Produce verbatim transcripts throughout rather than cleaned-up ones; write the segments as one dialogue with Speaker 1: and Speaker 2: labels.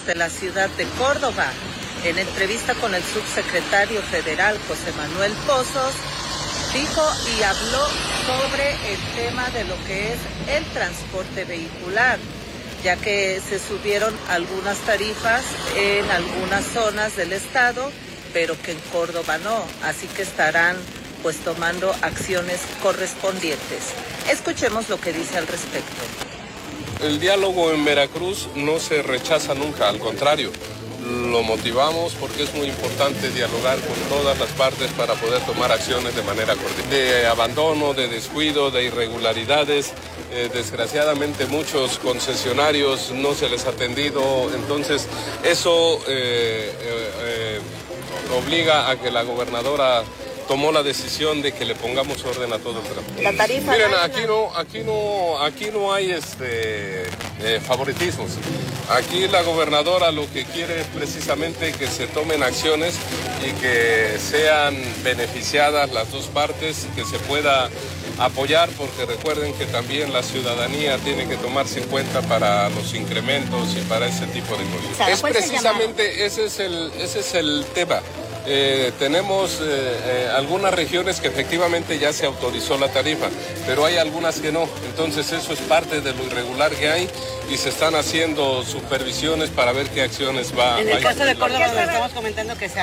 Speaker 1: desde la ciudad de Córdoba. En entrevista con el subsecretario federal José Manuel Pozos, dijo y habló sobre el tema de lo que es el transporte vehicular, ya que se subieron algunas tarifas en algunas zonas del estado, pero que en Córdoba no, así que estarán pues tomando acciones correspondientes. Escuchemos lo que dice al respecto.
Speaker 2: El diálogo en Veracruz no se rechaza nunca, al contrario, lo motivamos porque es muy importante dialogar con todas las partes para poder tomar acciones de manera coordinada. De abandono, de descuido, de irregularidades, eh, desgraciadamente muchos concesionarios no se les ha atendido, entonces eso eh, eh, eh, obliga a que la gobernadora tomó la decisión de que le pongamos orden a todo el tráfico.
Speaker 1: La tarifa.
Speaker 2: Miren, aquí no, aquí no, aquí no hay este eh, favoritismos. Aquí la gobernadora lo que quiere es precisamente que se tomen acciones y que sean beneficiadas las dos partes, que se pueda apoyar, porque recuerden que también la ciudadanía tiene que tomarse en cuenta para los incrementos y para ese tipo de cosas. Es precisamente ese es el, ese es el tema. Eh, tenemos eh, eh, algunas regiones que efectivamente ya se autorizó la tarifa, pero hay algunas que no. Entonces eso es parte de lo irregular que hay y se están haciendo supervisiones para ver qué acciones va a...
Speaker 3: En el caso de Córdoba, donde estamos comentando que se...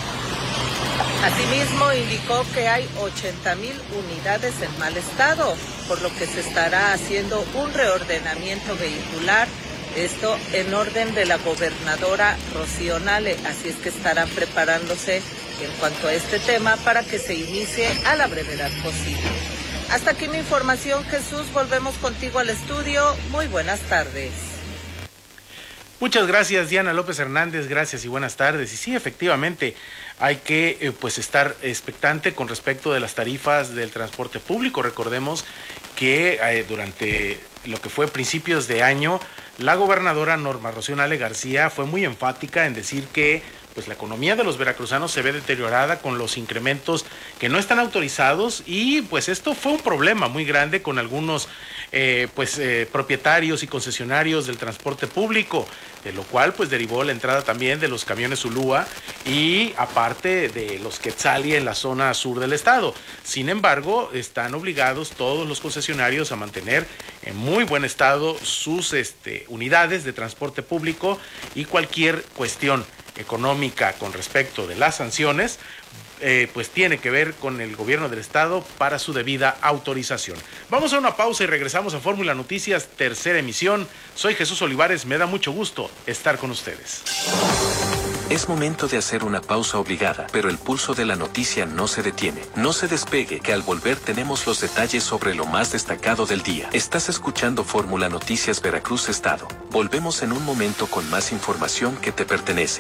Speaker 1: Asimismo, indicó que hay ochenta mil unidades en mal estado, por lo que se estará haciendo un reordenamiento vehicular. Esto en orden de la gobernadora Rocío Nale, así es que estarán preparándose en cuanto a este tema para que se inicie a la brevedad posible. Hasta aquí mi información, Jesús, volvemos contigo al estudio. Muy buenas tardes.
Speaker 4: Muchas gracias, Diana López Hernández, gracias y buenas tardes. Y sí, efectivamente, hay que eh, pues estar expectante con respecto de las tarifas del transporte público. Recordemos que eh, durante lo que fue principios de año, la gobernadora Norma Rocío Nale García fue muy enfática en decir que pues la economía de los veracruzanos se ve deteriorada con los incrementos que no están autorizados, y pues esto fue un problema muy grande con algunos eh, pues eh, propietarios y concesionarios del transporte público, de lo cual pues derivó la entrada también de los camiones Zulúa y aparte de los Quetzali en la zona sur del estado. Sin embargo, están obligados todos los concesionarios a mantener en muy buen estado sus este, unidades de transporte público, y cualquier cuestión económica con respecto de las sanciones, eh, pues tiene que ver con el gobierno del estado para su debida autorización. Vamos a una pausa y regresamos a Fórmula Noticias, tercera emisión. Soy Jesús Olivares, me da mucho gusto estar con ustedes.
Speaker 5: Es momento de hacer una pausa obligada, pero el pulso de la noticia no se detiene. No se despegue, que al volver tenemos los detalles sobre lo más destacado del día. Estás escuchando Fórmula Noticias Veracruz Estado. Volvemos en un momento con más información que te pertenece.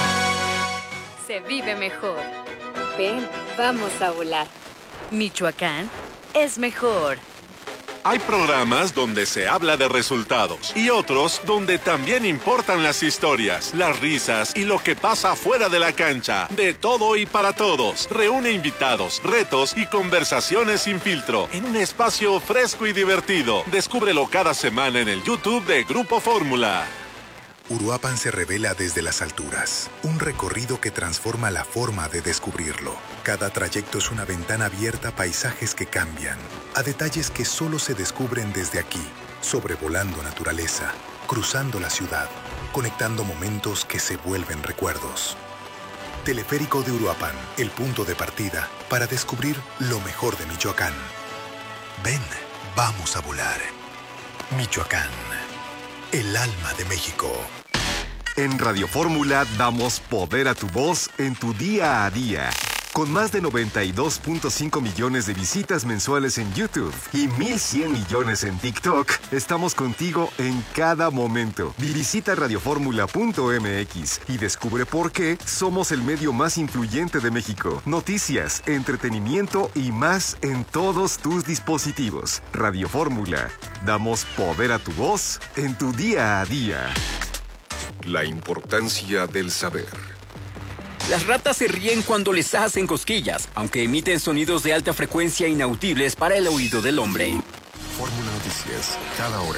Speaker 6: Se vive mejor. Ven, vamos a volar. Michoacán es mejor.
Speaker 7: Hay programas donde se habla de resultados y otros donde también importan las historias, las risas y lo que pasa fuera de la cancha. De todo y para todos. Reúne invitados, retos y conversaciones sin filtro en un espacio fresco y divertido. Descúbrelo cada semana en el YouTube de Grupo Fórmula.
Speaker 8: Uruapan se revela desde las alturas, un recorrido que transforma la forma de descubrirlo. Cada trayecto es una ventana abierta a paisajes que cambian, a detalles que solo se descubren desde aquí, sobrevolando naturaleza, cruzando la ciudad, conectando momentos que se vuelven recuerdos. Teleférico de Uruapan, el punto de partida para descubrir lo mejor de Michoacán. Ven, vamos a volar. Michoacán, el alma de México.
Speaker 9: En Radio Fórmula damos poder a tu voz en tu día a día. Con más de noventa y dos punto cinco millones de visitas mensuales en YouTube y mil cien millones en TikTok, estamos contigo en cada momento. Visita radioformula punto m x y descubre por qué somos el medio más influyente de México. Noticias, entretenimiento y más en todos tus dispositivos. Radio Fórmula. Damos poder a tu voz en tu día a día.
Speaker 10: La importancia del saber.
Speaker 11: Las ratas se ríen cuando les hacen cosquillas, aunque emiten sonidos de alta frecuencia inaudibles para el oído del hombre.
Speaker 10: Fórmula Noticias, cada hora.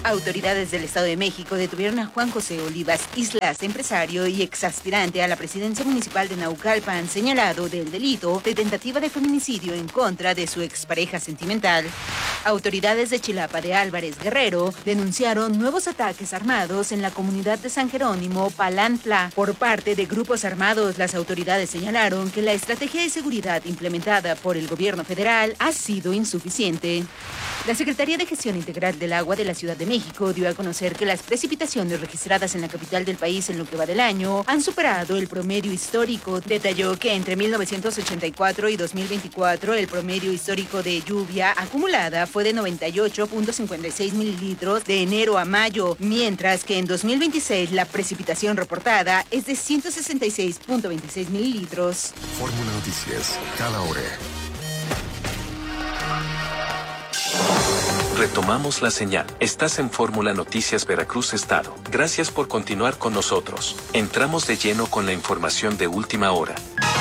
Speaker 12: Autoridades del Estado de México detuvieron a Juan José Olivas Islas, empresario y exaspirante a la presidencia municipal de Naucalpan, señalado del delito de tentativa de feminicidio en contra de su expareja sentimental. Autoridades de Chilapa de Álvarez Guerrero denunciaron nuevos ataques armados en la comunidad de San Jerónimo, Palantla, por parte de grupos armados. Las autoridades señalaron que la estrategia de seguridad implementada por el gobierno federal ha sido insuficiente. La Secretaría de Gestión Integral del Agua de la Ciudad de México dio a conocer que las precipitaciones registradas en la capital del país en lo que va del año han superado el promedio histórico. Detalló que entre mil novecientos ochenta y cuatro y dos mil veinticuatro el promedio histórico de lluvia acumulada fue de noventa y ocho punto cincuenta y seis mililitros de enero a mayo, mientras que en dos mil veintiséis la precipitación reportada es de ciento sesenta y seis punto veintiséis mililitros.
Speaker 9: Fórmula Noticias, cada hora.
Speaker 5: Retomamos la señal. Estás en Fórmula Noticias Veracruz Estado. Gracias por continuar con nosotros. Entramos de lleno con la información de última hora.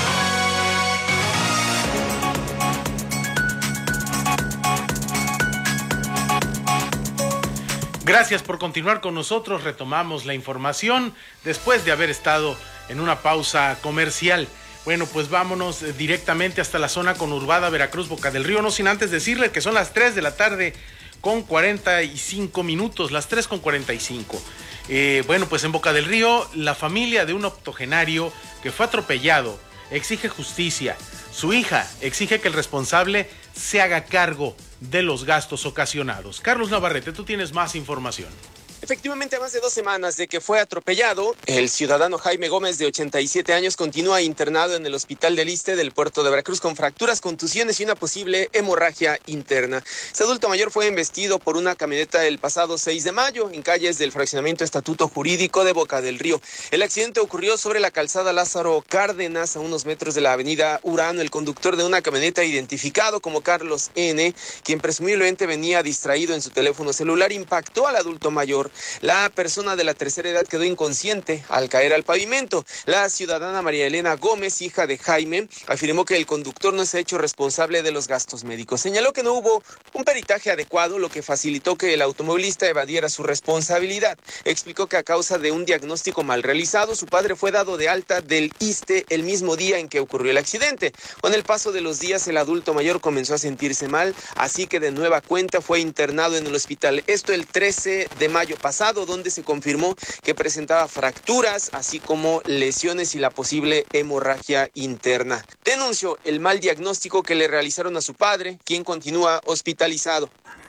Speaker 4: Gracias por continuar con nosotros. Retomamos la información después de haber estado en una pausa comercial. Bueno, pues vámonos directamente hasta la zona conurbada Veracruz, Boca del Río, no sin antes decirle que son las tres de la tarde con cuarenta y cinco minutos, las tres con cuarenta y cinco. Eh, bueno, pues en Boca del Río, la familia de un octogenario que fue atropellado exige justicia. Su hija exige que el responsable se haga cargo de los gastos ocasionados. Carlos Navarrete, tú tienes más información.
Speaker 13: Efectivamente, a más de dos semanas de que fue atropellado, el ciudadano Jaime Gómez, de ochenta y siete años, continúa internado en el Hospital del Iste del puerto de Veracruz con fracturas, contusiones y una posible hemorragia interna. Este adulto mayor fue embestido por una camioneta el pasado seis de mayo en calles del fraccionamiento Estatuto Jurídico de Boca del Río. El accidente ocurrió sobre la calzada Lázaro Cárdenas, a unos metros de la avenida Urano. El conductor de una camioneta, identificado como Carlos N., quien presumiblemente venía distraído en su teléfono celular, impactó al adulto mayor. La persona de la tercera edad quedó inconsciente al caer al pavimento. La ciudadana María Elena Gómez, hija de Jaime, afirmó que el conductor no se ha hecho responsable de los gastos médicos. Señaló que no hubo un peritaje adecuado, lo que facilitó que el automovilista evadiera su responsabilidad. Explicó que a causa de un diagnóstico mal realizado, su padre fue dado de alta del Iste el mismo día en que ocurrió el accidente. Con el paso de los días, el adulto mayor comenzó a sentirse mal, así que de nueva cuenta fue internado en el hospital. Esto el trece de mayo pasado, donde se confirmó que presentaba fracturas, así como lesiones y la posible hemorragia interna. Denunció el mal diagnóstico que le realizaron a su padre, quien continúa hospitalizado.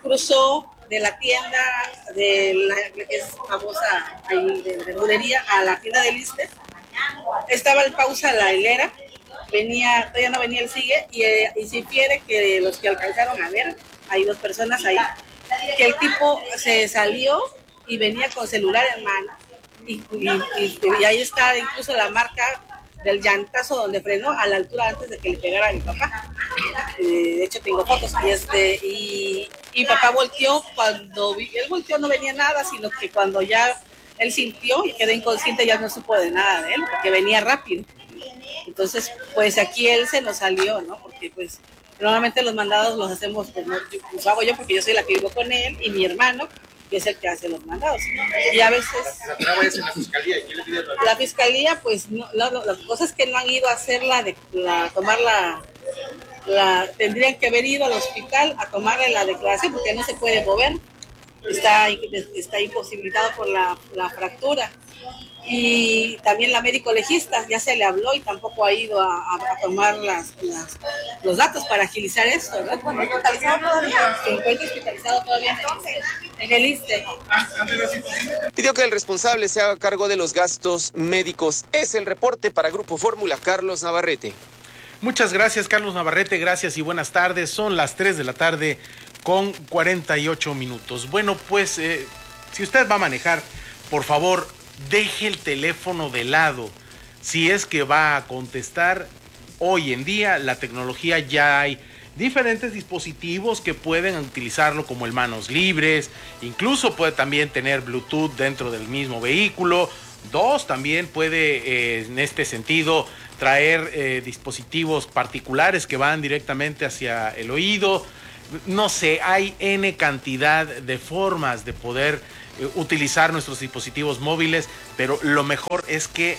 Speaker 14: Cruzó de la tienda de la que es famosa ahí de verdulería a la tienda del Iste. Estaba en pausa la hilera, venía, todavía no venía el sigue, y, eh, y se infiere que los que alcanzaron a ver, hay dos personas ahí, que el tipo se salió y venía con celular en mano, y, y, y, y ahí está incluso la marca del llantazo donde frenó a la altura antes de que le pegara a mi papá. Eh, de hecho tengo fotos, y este y, y papá volteó, cuando vi, él volteó no venía nada, sino que cuando ya él sintió y quedó inconsciente, ya no supo de nada de él, porque venía rápido. Entonces, pues aquí él se nos salió, ¿no? Porque pues normalmente los mandados los hacemos, pues, no, los hago yo porque yo soy la que vivo con él, y mi hermano, que es el que hace los mandados. Y a veces...
Speaker 15: la fiscalía, ¿quién le pide
Speaker 14: la fiscalía, pues, no, no, no, las cosas que no han ido a hacer la de la, tomar la, la... Tendrían que haber ido al hospital a tomarle la declaración, porque no se puede mover. Está, está imposibilitado por la, la fractura. Y también la médico legista ya se le habló y tampoco ha ido a, a, a tomar las, las, los datos para agilizar esto, ¿no? ¿Hospitalizado todavía? Se encuentra hospitalizado todavía en el Iste.
Speaker 13: Pidió que el responsable se haga cargo de los gastos médicos. Es el reporte para Grupo Fórmula, Carlos Navarrete.
Speaker 4: Muchas gracias, Carlos Navarrete, gracias y buenas tardes. Son las tres de la tarde con cuarenta y ocho minutos. Bueno, pues, eh, si usted va a manejar, por favor, deje el teléfono de lado. Si es que va a contestar, hoy en día la tecnología, ya hay diferentes dispositivos que pueden utilizarlo como el manos libres, incluso puede también tener Bluetooth dentro del mismo vehículo. Dos, también puede eh, en este sentido traer eh, dispositivos particulares que van directamente hacia el oído. no sé, hay N cantidad de formas de poder eh, utilizar nuestros dispositivos móviles, pero lo mejor es que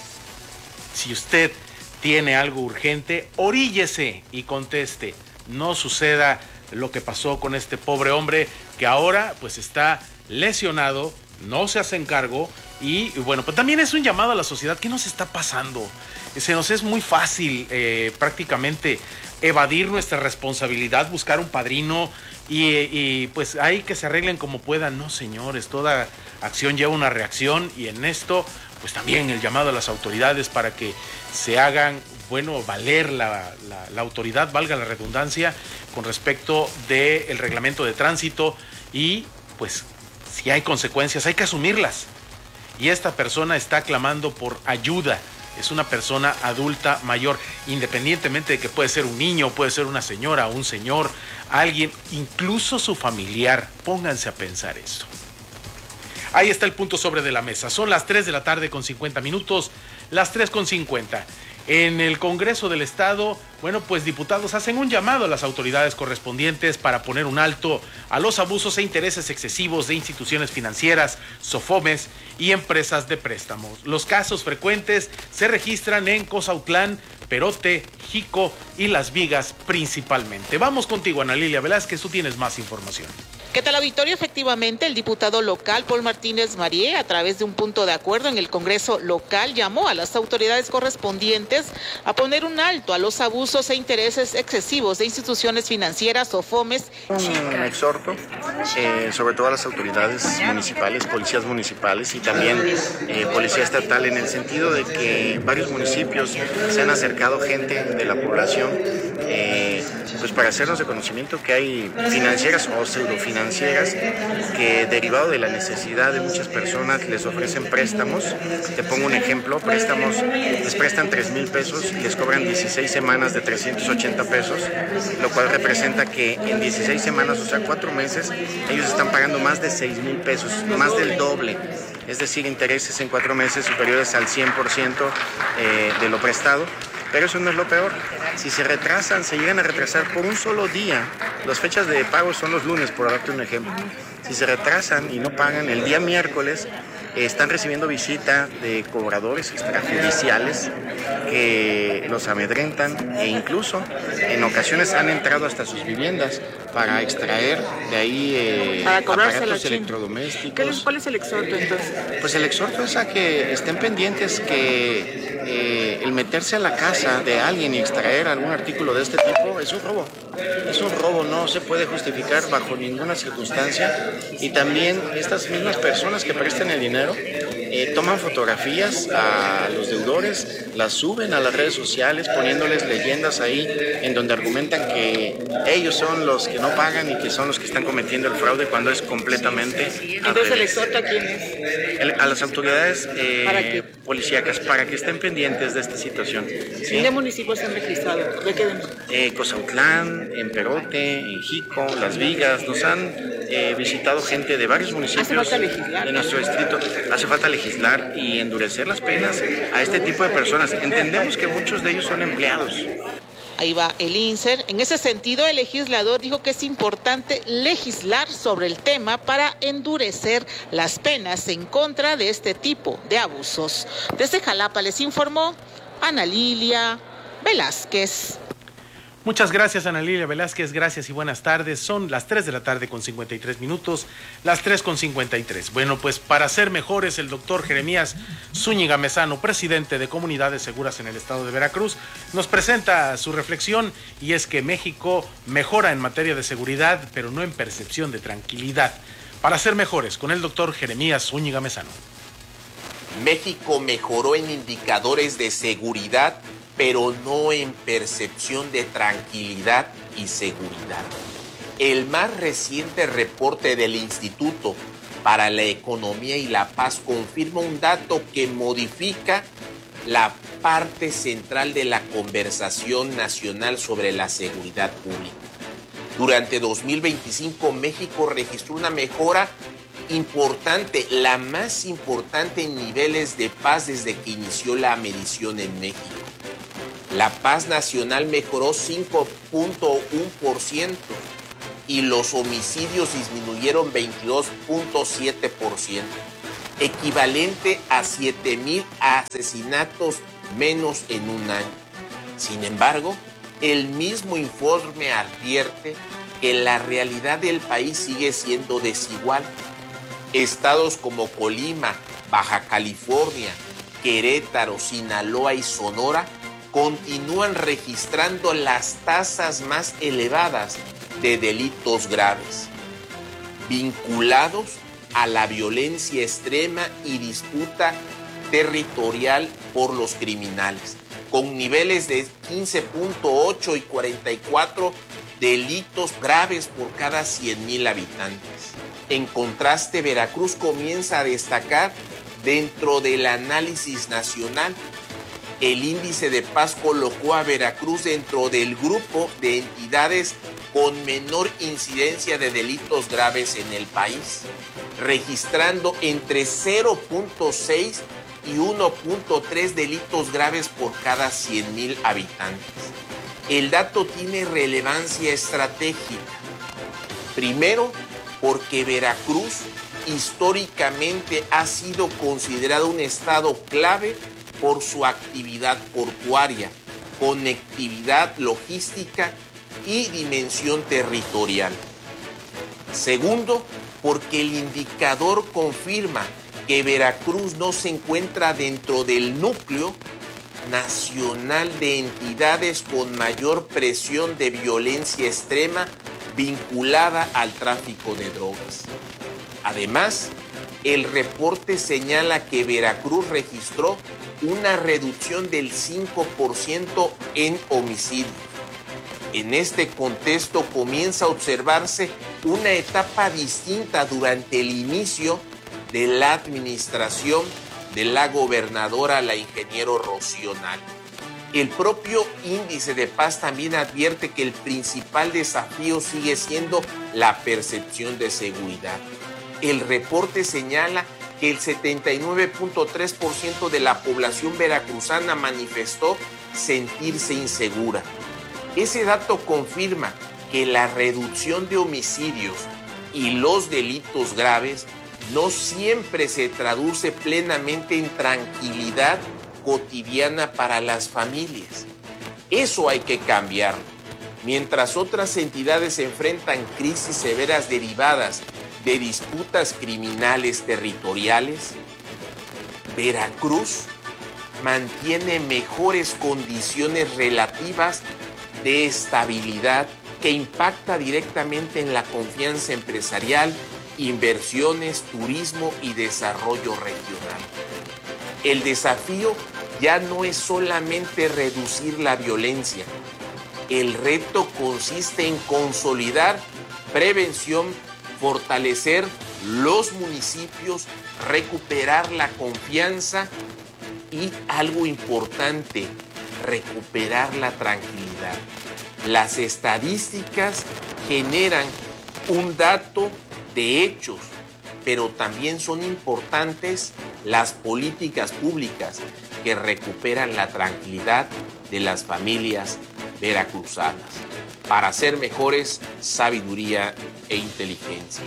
Speaker 4: si usted tiene algo urgente, oríllese y conteste. No suceda lo que pasó con este pobre hombre que ahora pues está lesionado, no se hacen cargo y bueno, pues también es un llamado a la sociedad. ¿Qué nos está pasando? Se nos es muy fácil eh, prácticamente evadir nuestra responsabilidad, buscar un padrino y, y pues hay que se arreglen como puedan. No, señores, toda acción lleva una reacción y en esto pues también el llamado a las autoridades para que se hagan, bueno, valer la, la, la autoridad, valga la redundancia, con respecto del reglamento de tránsito y pues si hay consecuencias hay que asumirlas. Y esta persona está clamando por ayuda. Es una persona adulta mayor, independientemente de que puede ser un niño, puede ser una señora, un señor, alguien, incluso su familiar. Pónganse a pensar eso. Ahí está el punto sobre de la mesa. Son las tres de la tarde con cincuenta minutos, las tres con cincuenta. En el Congreso del Estado, bueno, pues diputados hacen un llamado a las autoridades correspondientes para poner un alto a los abusos e intereses excesivos de instituciones financieras, SOFOMES y empresas de préstamos. Los casos frecuentes se registran en Cozautlán, Perote, Jico y Las Vigas principalmente. Vamos contigo, Ana Lilia Velázquez, tú tienes más información.
Speaker 16: ¿Qué tal, auditorio? Efectivamente, el diputado local Paul Martínez Marié, a través de un punto de acuerdo en el Congreso local, llamó a las autoridades correspondientes a poner un alto a los abusos e intereses excesivos de instituciones financieras o FOMES.
Speaker 17: Un exhorto, eh, sobre todo a las autoridades municipales, policías municipales y también eh, policía estatal, en el sentido de que varios municipios se han acercado gente de la población eh, pues para hacernos de conocimiento que hay financieras o pseudofinancieras que, derivado de la necesidad de muchas personas, les ofrecen préstamos. Te pongo un ejemplo: préstamos, les prestan tres mil pesos y les cobran dieciséis semanas de trescientos ochenta pesos, lo cual representa que en dieciséis semanas, o sea, cuatro meses, ellos están pagando más de seis mil pesos, más del doble. Es decir, intereses en cuatro meses superiores al cien por ciento eh, de lo prestado. Pero eso no es lo peor. Si se retrasan, se llegan a retrasar por un solo día. Las fechas de pago son los lunes, por darte un ejemplo. Si se retrasan y no pagan, el día miércoles eh, están recibiendo visita de cobradores extrajudiciales que los amedrentan e incluso en ocasiones han entrado hasta sus viviendas para extraer de ahí eh, aparatos electrodomésticos.
Speaker 16: ¿Cuál es el exhorto entonces?
Speaker 17: Pues el exhorto es a que estén pendientes que eh, el meterse a la casa de alguien y extraer algún artículo de este tipo es un robo. Es un robo, no se puede justificar bajo ninguna circunstancia. Y también estas mismas personas que prestan el dinero eh, toman fotografías a los deudores, las suben a las redes sociales poniéndoles leyendas ahí en donde argumentan que ellos son los que no pagan y que son los que están cometiendo el fraude, cuando es completamente al
Speaker 16: Entonces,
Speaker 17: revés.
Speaker 16: ¿el exhorto a quién es?
Speaker 17: El, a las autoridades eh,
Speaker 16: ¿Para qué?
Speaker 17: policíacas, para que estén pendientes de esta situación. ¿Sí?
Speaker 16: ¿En qué municipios se han registrado? ¿De qué demás?
Speaker 17: Eh, Cozautlán, en Perote, en Jico, Las Vigas, nos han eh, visitado gente de varios municipios.
Speaker 16: ¿Hace falta legislar?
Speaker 17: De nuestro distrito. Hace falta legislar y endurecer las penas a este tipo de personas. Entendemos que muchos de ellos son empleados.
Speaker 16: Ahí va el INSER. En ese sentido, el legislador dijo que es importante legislar sobre el tema para endurecer las penas en contra de este tipo de abusos. Desde Jalapa les informó Ana Lilia Velázquez.
Speaker 4: Muchas gracias, Ana Lilia Velázquez, gracias y buenas tardes. Son las tres de la tarde con cincuenta y tres minutos, las tres con cincuenta y tres. Bueno, pues para ser mejores, el doctor Jeremías Zúñiga Mezano, presidente de Comunidades Seguras en el estado de Veracruz, nos presenta su reflexión, y es que México mejora en materia de seguridad, pero no en percepción de tranquilidad. Para ser mejores, con el doctor Jeremías Zúñiga Mezano.
Speaker 18: México mejoró en indicadores de seguridad, pero no en percepción de tranquilidad y seguridad. El más reciente reporte del Instituto para la Economía y la Paz confirma un dato que modifica la parte central de la conversación nacional sobre la seguridad pública. Durante dos mil veinticinco, México registró una mejora importante, la más importante en niveles de paz desde que inició la medición en México. La paz nacional mejoró cinco punto uno por ciento, y los homicidios disminuyeron veintidós punto siete por ciento, equivalente a siete mil asesinatos menos en un año. Sin embargo, el mismo informe advierte que la realidad del país sigue siendo desigual. Estados como Colima, Baja California, Querétaro, Sinaloa y Sonora continúan registrando las tasas más elevadas de delitos graves, vinculados a la violencia extrema y disputa territorial por los criminales, con niveles de quince punto ocho y cuarenta y cuatro delitos graves por cada cien mil habitantes. En contraste, Veracruz comienza a destacar dentro del análisis nacional. El índice de paz colocó a Veracruz dentro del grupo de entidades con menor incidencia de delitos graves en el país, registrando entre cero punto seis y uno punto tres delitos graves por cada cien mil habitantes. El dato tiene relevancia estratégica. Primero, porque Veracruz históricamente ha sido considerado un estado clave por su actividad portuaria, conectividad logística y dimensión territorial. Segundo, porque el indicador confirma que Veracruz no se encuentra dentro del núcleo nacional de entidades con mayor presión de violencia extrema vinculada al tráfico de drogas. Además, el reporte señala que Veracruz registró una reducción del cinco por ciento en homicidios. En este contexto comienza a observarse una etapa distinta durante el inicio de la administración de la gobernadora, la ingeniero Rocío Nale. El propio índice de paz también advierte que el principal desafío sigue siendo la percepción de seguridad. El reporte señala que el setenta y nueve punto tres por ciento de la población veracruzana manifestó sentirse insegura. Ese dato confirma que la reducción de homicidios y los delitos graves no siempre se traduce plenamente en tranquilidad cotidiana para las familias. Eso hay que cambiar. Mientras otras entidades enfrentan crisis severas derivadas de disputas criminales territoriales, Veracruz mantiene mejores condiciones relativas de estabilidad que impacta directamente en la confianza empresarial, inversiones, turismo y desarrollo regional. El desafío ya no es solamente reducir la violencia. El reto consiste en consolidar prevención, fortalecer los municipios, recuperar la confianza y, algo importante, recuperar la tranquilidad. Las estadísticas generan un dato de hechos, pero también son importantes las políticas públicas que recuperan la tranquilidad de las familias veracruzanas. Para ser mejores, sabiduría e inteligencia.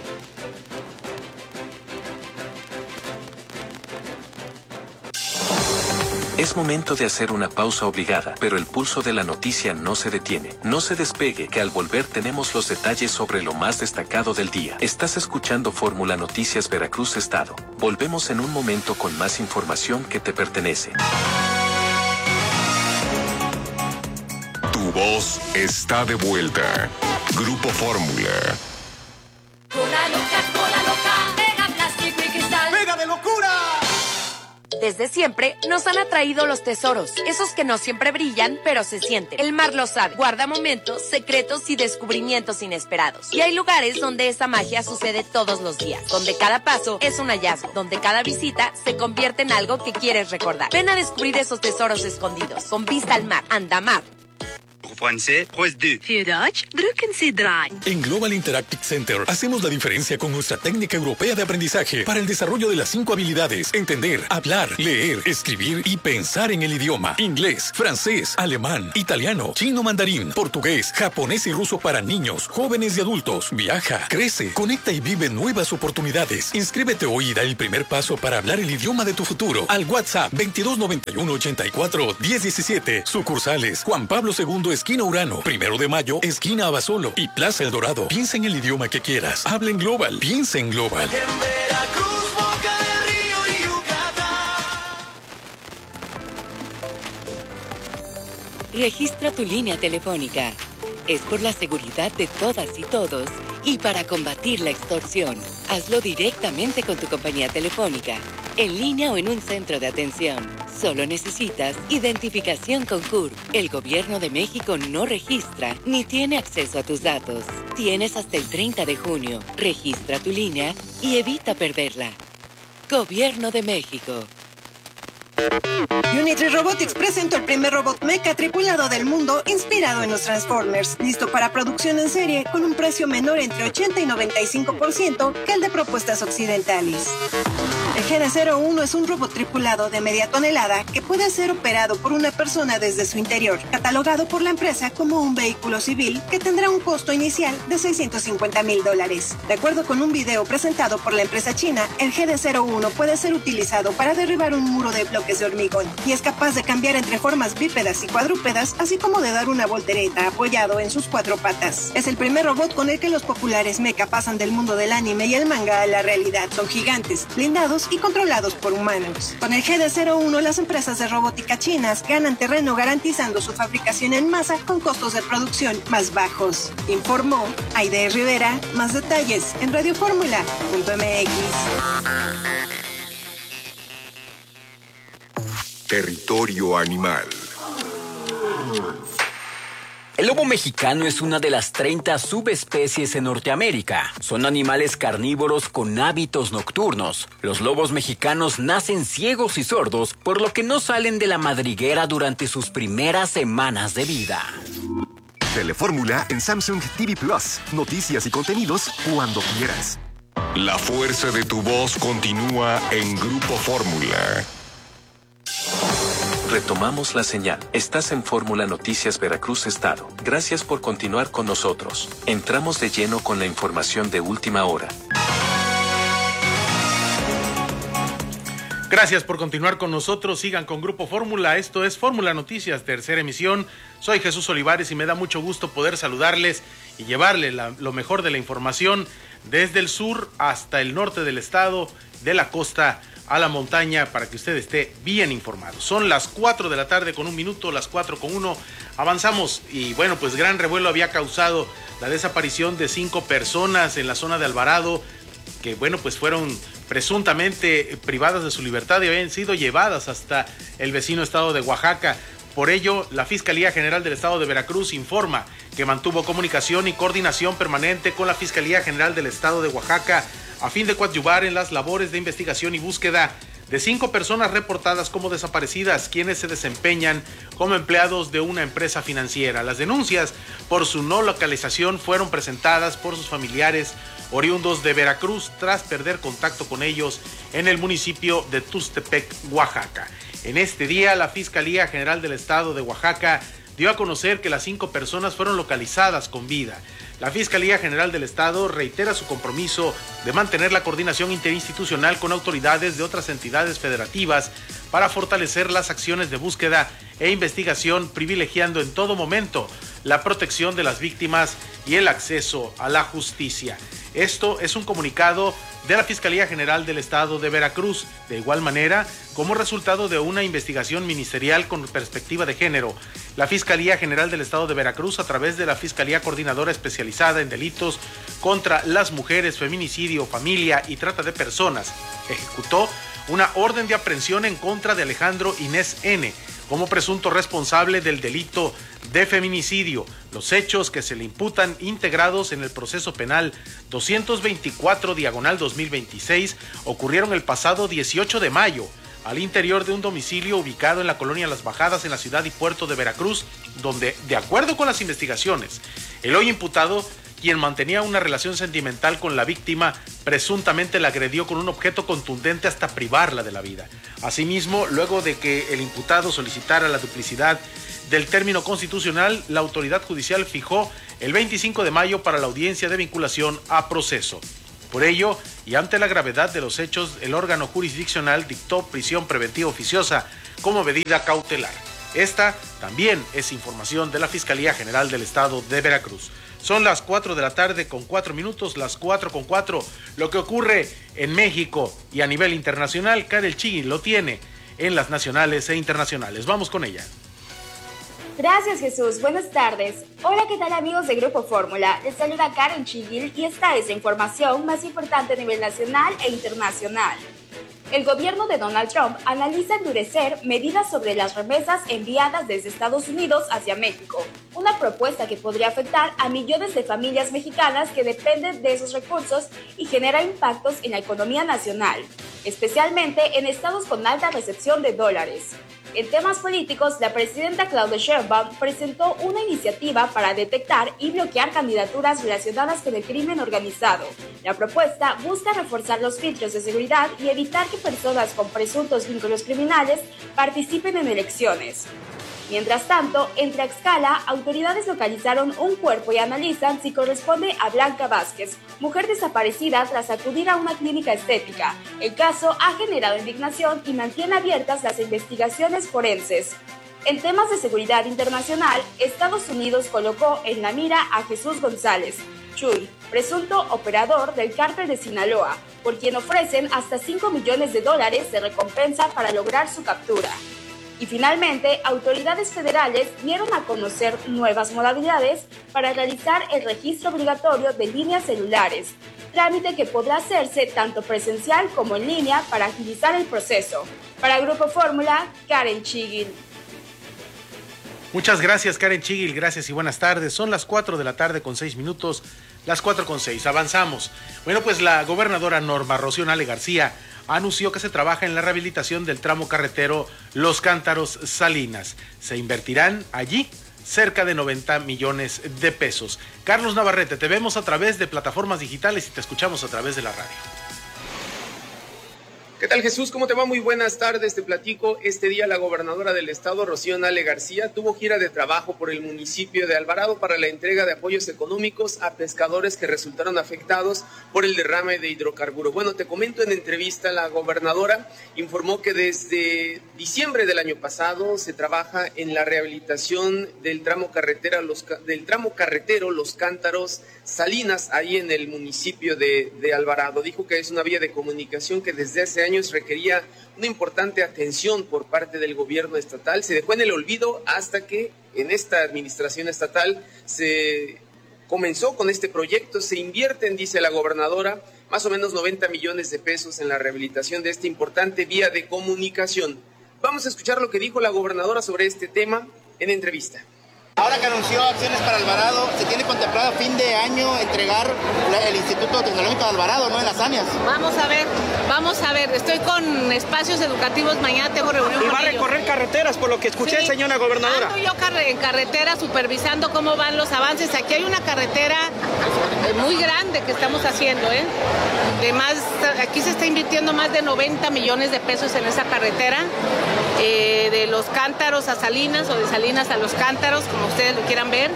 Speaker 5: Es momento de hacer una pausa obligada, pero el pulso de la noticia no se detiene. No se despegue, que al volver tenemos los detalles sobre lo más destacado del día. Estás escuchando Fórmula Noticias Veracruz Estado. Volvemos en un momento con más información que te pertenece.
Speaker 10: Tu voz está de vuelta. Grupo Fórmula.
Speaker 19: Cola loca, cola loca, pega plástico y cristal. ¡Pega de locura!
Speaker 20: Desde siempre nos han atraído los tesoros, esos que no siempre brillan, pero se sienten. El mar lo sabe, guarda momentos, secretos y descubrimientos inesperados. Y hay lugares donde esa magia sucede todos los días, donde cada paso es un hallazgo, donde cada visita se convierte en algo que quieres recordar. Ven a descubrir esos tesoros escondidos, con vista al mar, Andamar.
Speaker 21: français, presse deux.
Speaker 22: Für Deutsch, drücken Sie drei.
Speaker 23: En Global Interactive Center hacemos la diferencia con nuestra técnica europea de aprendizaje para el desarrollo de las cinco habilidades: entender, hablar, leer, escribir y pensar en el idioma. Inglés, francés, alemán, italiano, chino mandarín, portugués, japonés y ruso para niños, jóvenes y adultos. Viaja, crece, conecta y vive nuevas oportunidades. Inscríbete hoy y da el primer paso para hablar el idioma de tu futuro al WhatsApp veintidós noventa y uno ochenta y cuatro diez diecisiete. Sucursales Juan Pablo segundo, esquina Urano, Primero de Mayo, esquina Abasolo y Plaza El Dorado. Piensa en el idioma que quieras. Habla en Global. Piensa en Global.
Speaker 6: Registra tu línea telefónica. Es por la seguridad de todas y todos y para combatir la extorsión. Hazlo directamente con tu compañía telefónica, en línea o en un centro de atención. Solo necesitas identificación con C U R P. El Gobierno de México no registra ni tiene acceso a tus datos. Tienes hasta el treinta de junio. Registra tu línea y evita perderla. Gobierno de México.
Speaker 24: Unitree Robotics presentó el primer robot mecha tripulado del mundo inspirado en los Transformers, listo para producción en serie con un precio menor entre ochenta y noventa y cinco por ciento que el de propuestas occidentales. El G D cero uno es un robot tripulado de media tonelada que puede ser operado por una persona desde su interior, catalogado por la empresa como un vehículo civil que tendrá un costo inicial de seiscientos cincuenta mil dólares. De acuerdo con un video presentado por la empresa china, el G D cero uno puede ser utilizado para derribar un muro de bloques de hormigón y es capaz de cambiar entre formas bípedas y cuadrúpedas, así como de dar una voltereta apoyado en sus cuatro patas. Es el primer robot con el que los populares mecha pasan del mundo del anime y el manga a la realidad. Son gigantes, blindados y controlados por humanos. Con el G D cero uno, las empresas de robótica chinas ganan terreno garantizando su fabricación en masa con costos de producción más bajos. Informó Aide Rivera. Más detalles en radioformula punto m x.
Speaker 10: Territorio animal.
Speaker 11: El lobo mexicano es una de las treinta subespecies en Norteamérica. Son animales carnívoros con hábitos nocturnos. Los lobos mexicanos nacen ciegos y sordos, por lo que no salen de la madriguera durante sus primeras semanas de vida.
Speaker 9: Telefórmula en Samsung T V Plus. Noticias y contenidos cuando quieras.
Speaker 10: La fuerza de tu voz continúa en Grupo Fórmula.
Speaker 5: Retomamos la señal. Estás en Fórmula Noticias Veracruz Estado. Gracias por continuar con nosotros. Entramos de lleno con la información de última hora.
Speaker 4: Gracias por continuar con nosotros. Sigan con Grupo Fórmula. Esto es Fórmula Noticias, tercera emisión. Soy Jesús Olivares y me da mucho gusto poder saludarles y llevarles la, lo mejor de la información desde el sur hasta el norte del estado, de la costa a la montaña, para que usted esté bien informado. Son las cuatro de la tarde con un minuto, las cuatro con uno. Avanzamos y bueno, pues gran revuelo había causado la desaparición de cinco personas en la zona de Alvarado, que bueno, pues fueron presuntamente privadas de su libertad y habían sido llevadas hasta el vecino estado de Oaxaca. Por ello, la Fiscalía General del Estado de Veracruz informa que mantuvo comunicación y coordinación permanente con la Fiscalía General del Estado de Oaxaca a fin de coadyuvar en las labores de investigación y búsqueda de cinco personas reportadas como desaparecidas, quienes se desempeñan como empleados de una empresa financiera. Las denuncias por su no localización fueron presentadas por sus familiares oriundos de Veracruz tras perder contacto con ellos en el municipio de Tustepec, Oaxaca. En este día, la Fiscalía General del Estado de Oaxaca dio a conocer que las cinco personas fueron localizadas con vida. La Fiscalía General del Estado reitera su compromiso de mantener la coordinación interinstitucional con autoridades de otras entidades federativas para fortalecer las acciones de búsqueda e investigación, privilegiando en todo momento la protección de las víctimas y el acceso a la justicia. Esto es un comunicado de la Fiscalía General del Estado de Veracruz. De igual manera, como resultado de una investigación ministerial con perspectiva de género, la Fiscalía General del Estado de Veracruz, a través de la Fiscalía Coordinadora Especializada en Delitos contra las Mujeres, Feminicidio, Familia y Trata de Personas, ejecutó una orden de aprehensión en contra de Alejandro Inés N. como presunto responsable del delito de feminicidio. Los hechos que se le imputan, integrados en el proceso penal doscientos veinticuatro diagonal dos mil veintiséis, ocurrieron el pasado dieciocho de mayo, al interior de un domicilio ubicado en la colonia Las Bajadas en la ciudad y puerto de Veracruz, donde, de acuerdo con las investigaciones, el hoy imputado, quien mantenía una relación sentimental con la víctima, presuntamente la agredió con un objeto contundente hasta privarla de la vida. Asimismo, luego de que el imputado solicitara la duplicidad del término constitucional, la autoridad judicial fijó el veinticinco de mayo para la audiencia de vinculación a proceso. Por ello, y ante la gravedad de los hechos, el órgano jurisdiccional dictó prisión preventiva oficiosa como medida cautelar. Esta también es información de la Fiscalía General del Estado de Veracruz. Son las cuatro de la tarde con cuatro minutos, las cuatro con cuatro. Lo que ocurre en México y a nivel internacional, Karel Chigil lo tiene en las nacionales e internacionales. Vamos con ella.
Speaker 1: Gracias, Jesús. Buenas tardes. Hola, ¿qué tal, amigos de Grupo Fórmula? Les saluda Karen Chigil y esta es la información más importante a nivel nacional e internacional. El gobierno de Donald Trump analiza endurecer medidas sobre las remesas enviadas desde Estados Unidos hacia México, una propuesta que podría afectar a millones de familias mexicanas que dependen de esos recursos y genera impactos en la economía nacional, especialmente en estados con alta recepción de dólares. En temas políticos, la presidenta Claudia Sheinbaum presentó una iniciativa para detectar y bloquear candidaturas relacionadas con el crimen organizado. La propuesta busca reforzar los filtros de seguridad y evitar que personas con presuntos vínculos criminales participen en elecciones. Mientras tanto, en Tlaxcala, autoridades localizaron un cuerpo y analizan si corresponde a Blanca Vázquez, mujer desaparecida tras acudir a una clínica estética. El caso ha generado indignación y mantiene abiertas las investigaciones forenses. En temas de seguridad internacional, Estados Unidos colocó en la mira a Jesús González, Chuy, presunto operador del cártel de Sinaloa, por quien ofrecen hasta cinco millones de dólares de recompensa para lograr su captura. Y finalmente, autoridades federales dieron a conocer nuevas modalidades para realizar el registro obligatorio de líneas celulares, trámite que podrá hacerse tanto presencial como en línea para agilizar el proceso. Para Grupo Fórmula, Karen Chigil.
Speaker 4: Muchas gracias, Karen Chigil, gracias y buenas tardes. Son las cuatro de la tarde con seis minutos, las cuatro con seis. Avanzamos. Bueno, pues la gobernadora Norma Rocío Nale García anunció que se trabaja en la rehabilitación del tramo carretero Los Cántaros Salinas. Se invertirán allí cerca de noventa millones de pesos. Carlos Navarrete, te vemos a través de plataformas digitales y te escuchamos a través de la radio.
Speaker 13: ¿Qué tal, Jesús? ¿Cómo te va? Muy buenas tardes, te platico. Este día la gobernadora del estado, Rocío Nale García, tuvo gira de trabajo por el municipio de Alvarado para la entrega de apoyos económicos a pescadores que resultaron afectados por el derrame de hidrocarburo. Bueno, te comento, en entrevista la gobernadora informó que desde diciembre del año pasado se trabaja en la rehabilitación del tramo carretera, los, del tramo carretero Los Cántaros Salinas, ahí en el municipio de, de Alvarado. Dijo que es una vía de comunicación que desde hace años requería una importante atención por parte del gobierno estatal. Se dejó en el olvido hasta que en esta administración estatal se comenzó con este proyecto. Se invierten, dice la gobernadora, más o menos noventa millones de pesos en la rehabilitación de esta importante vía de comunicación. Vamos a escuchar lo que dijo la gobernadora sobre este tema en entrevista.
Speaker 2: Ahora que anunció acciones para Alvarado, se tiene contemplado a fin de año entregar la, el Instituto Tecnológico de Alvarado, ¿no? En las ANIAS.
Speaker 3: Vamos a ver, vamos a ver. Estoy con espacios educativos, mañana tengo reunión
Speaker 2: y
Speaker 3: con
Speaker 2: va a recorrer
Speaker 3: ellos.
Speaker 2: Carreteras, por lo que escuché, sí, señora gobernadora.
Speaker 3: Ando yo en carretera supervisando cómo van los avances. Aquí hay una carretera muy grande que estamos haciendo, ¿eh? De más, aquí se está invirtiendo más de noventa millones de pesos en esa carretera, eh, de Los Cántaros a Salinas o de Salinas a Los Cántaros, como ustedes lo quieran ver,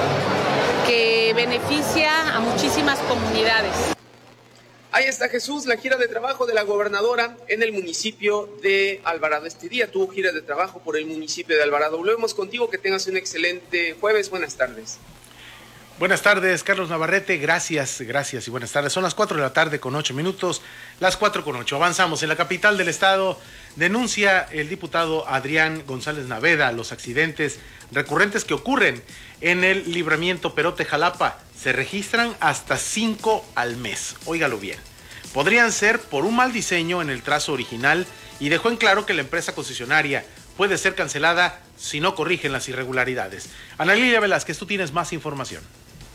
Speaker 3: que beneficia a muchísimas comunidades.
Speaker 13: Ahí está, Jesús, la gira de trabajo de la gobernadora en el municipio de Alvarado. Este día tuvo gira de trabajo por el municipio de Alvarado. Volvemos contigo, que tengas un excelente jueves. Buenas tardes.
Speaker 4: Buenas tardes, Carlos Navarrete, gracias, gracias y buenas tardes. Son las cuatro de la tarde con ocho minutos, las cuatro con ocho. Avanzamos. En la capital del estado denuncia el diputado Adrián González Naveda los accidentes recurrentes que ocurren en el libramiento Perote-Jalapa. Se registran hasta cinco al mes, óigalo bien. Podrían ser por un mal diseño en el trazo original y dejó en claro que la empresa concesionaria puede ser cancelada si no corrigen las irregularidades. Ana Lilia Velázquez, tú tienes más información.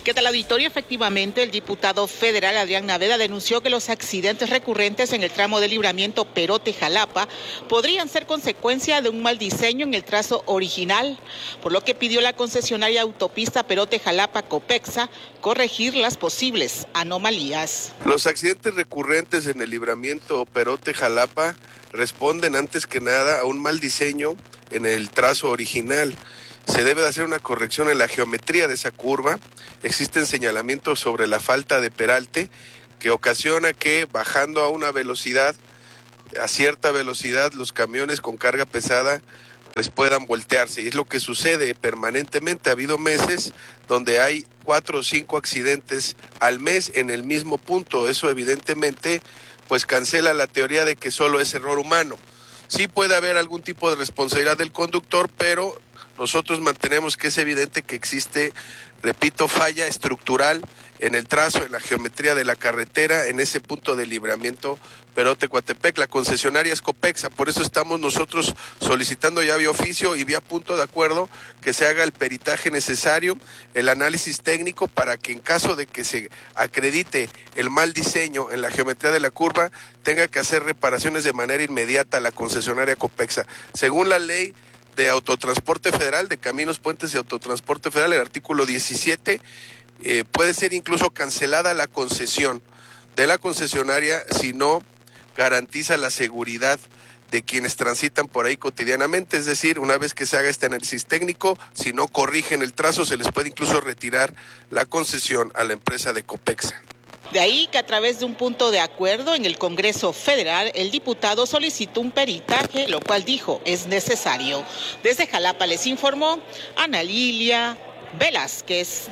Speaker 16: ¿Qué tal, auditorio? Efectivamente, el diputado federal Adrián Naveda denunció que los accidentes recurrentes en el tramo de libramiento Perote-Jalapa podrían ser consecuencia de un mal diseño en el trazo original, por lo que pidió a la concesionaria autopista Perote-Jalapa Copexa corregir las posibles anomalías.
Speaker 7: Los accidentes recurrentes en el libramiento Perote-Jalapa responden antes que nada a un mal diseño en el trazo original. Se debe de hacer una corrección en la geometría de esa curva. Existen señalamientos sobre la falta de peralte que ocasiona que bajando a una velocidad, a cierta velocidad, los camiones con carga pesada pues puedan voltearse. Y es lo que sucede permanentemente. Ha habido meses donde hay cuatro o cinco accidentes al mes en el mismo punto. Eso evidentemente pues cancela la teoría de que solo es error humano. Sí puede haber algún tipo de responsabilidad del conductor, pero nosotros mantenemos que es evidente que existe, repito, falla estructural en el trazo, en la geometría de la carretera, en ese punto de libramiento Perote-Coatepec. La concesionaria es Copexa, por eso estamos nosotros solicitando ya vía oficio y vía punto de acuerdo que se haga el peritaje necesario, el análisis técnico para que en caso de que se acredite el mal diseño en la geometría de la curva, tenga que hacer reparaciones de manera inmediata a la concesionaria Copexa. Según la ley de Autotransporte Federal, de Caminos, Puentes y Autotransporte Federal, el artículo diecisiete, eh, puede ser incluso cancelada la concesión de la concesionaria si no garantiza la seguridad de quienes transitan por ahí cotidianamente. Es decir, una vez que se haga este análisis técnico, si no corrigen el trazo, se les puede incluso retirar la concesión a la empresa de Copexa.
Speaker 16: De ahí que a través de un punto de acuerdo en el Congreso Federal, el diputado solicitó un peritaje, lo cual dijo es necesario. Desde Jalapa les informó Ana Lilia Velázquez.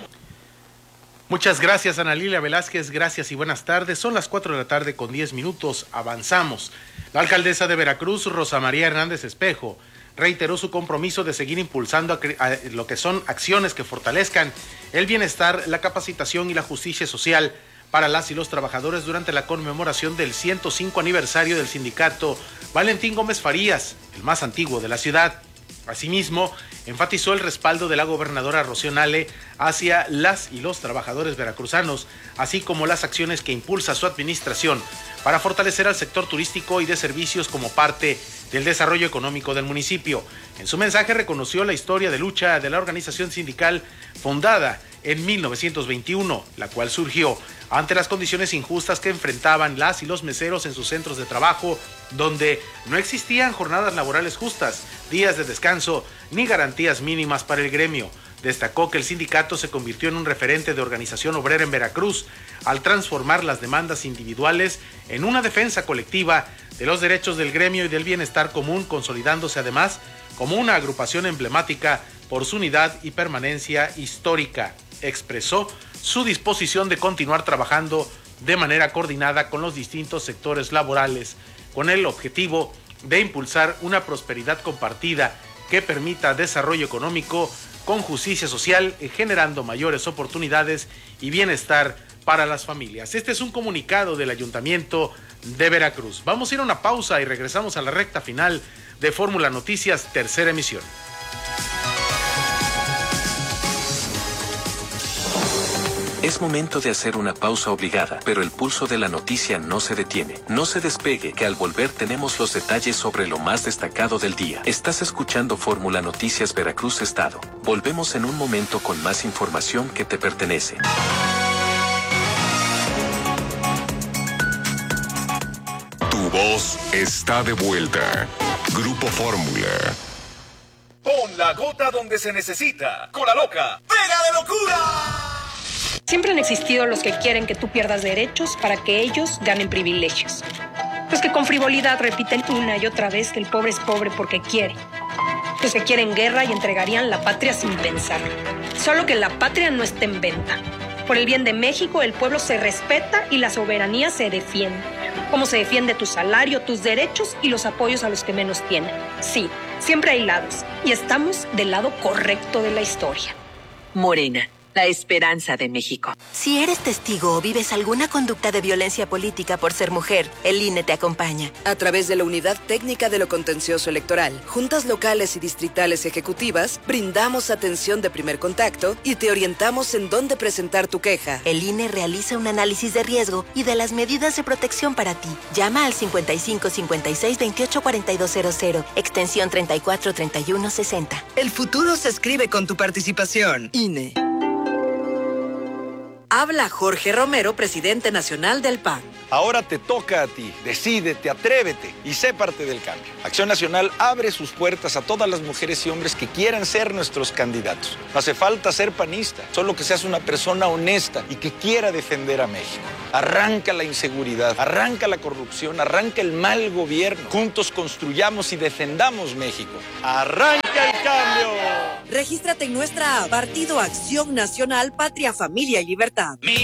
Speaker 4: Muchas gracias, Ana Lilia Velázquez, gracias y buenas tardes. Son las cuatro de la tarde con diez minutos, avanzamos. La alcaldesa de Veracruz, Rosa María Hernández Espejo, reiteró su compromiso de seguir impulsando a, a lo que son acciones que fortalezcan el bienestar, la capacitación y la justicia social para las y los trabajadores durante la conmemoración del ciento cinco aniversario del sindicato Valentín Gómez Farías, el más antiguo de la ciudad. Asimismo, enfatizó el respaldo de la gobernadora Rocío Nale hacia las y los trabajadores veracruzanos, así como las acciones que impulsa su administración para fortalecer al sector turístico y de servicios como parte del desarrollo económico del municipio. En su mensaje reconoció la historia de lucha de la organización sindical fundada en mil novecientos veintiuno, la cual surgió ante las condiciones injustas que enfrentaban las y los meseros en sus centros de trabajo, donde no existían jornadas laborales justas, días de descanso ni garantías mínimas para el gremio. Destacó que el sindicato se convirtió en un referente de organización obrera en Veracruz al transformar las demandas individuales en una defensa colectiva de los derechos del gremio y del bienestar común, consolidándose además como una agrupación emblemática por su unidad y permanencia histórica. Expresó su disposición de continuar trabajando de manera coordinada con los distintos sectores laborales, con el objetivo de impulsar una prosperidad compartida que permita desarrollo económico con justicia social, generando mayores oportunidades y bienestar para las familias. Este es un comunicado del Ayuntamiento de Veracruz. Vamos a ir a una pausa y regresamos a la recta final de Fórmula Noticias, tercera emisión.
Speaker 5: Es momento de hacer una pausa obligada, pero el pulso de la noticia no se detiene. No se despegue, que al volver tenemos los detalles sobre lo más destacado del día. Estás escuchando Fórmula Noticias Veracruz Estado. Volvemos en un momento con más información que te pertenece.
Speaker 10: Tu voz está de vuelta. Grupo Fórmula.
Speaker 8: Pon la gota donde se necesita. Con la loca. ¡Pega de locura!
Speaker 12: Siempre han existido los que quieren que tú pierdas derechos para que ellos ganen privilegios. Los que con frivolidad repiten una y otra vez que el pobre es pobre porque quiere. Los que quieren guerra y entregarían la patria sin pensar. Solo que la patria no está en venta. Por el bien de México, el pueblo se respeta y la soberanía se defiende. Como se defiende tu salario, tus derechos y los apoyos a los que menos tienen. Sí, siempre hay lados y estamos del lado correcto de la historia.
Speaker 6: Morena.
Speaker 22: La esperanza de México.
Speaker 14: Si eres testigo o vives alguna conducta de violencia política por ser mujer, el I N E te acompaña.
Speaker 15: A través de la Unidad Técnica de lo Contencioso Electoral, juntas locales y distritales ejecutivas, brindamos atención de primer contacto y te orientamos en dónde presentar tu queja.
Speaker 14: El I N E realiza un análisis de riesgo y de las medidas de protección para ti. Llama al cincuenta y cinco cincuenta y seis veintiocho cuarenta y dos cero cero, extensión treinta y cuatro treinta y uno sesenta.
Speaker 15: El futuro se escribe con tu participación. I N E. Habla Jorge Romero, presidente nacional del P A N.
Speaker 17: Ahora te toca a ti. Decídete, atrévete y sé parte del cambio. Acción Nacional abre sus puertas a todas las mujeres y hombres que quieran ser nuestros candidatos. No hace falta ser panista, solo que seas una persona honesta y que quiera defender a México. Arranca la inseguridad, arranca la corrupción, arranca el mal gobierno. Juntos construyamos y defendamos México. ¡Arranca el cambio!
Speaker 15: Regístrate en nuestra app, Partido Acción Nacional, Patria, Familia y Libertad.
Speaker 8: Mi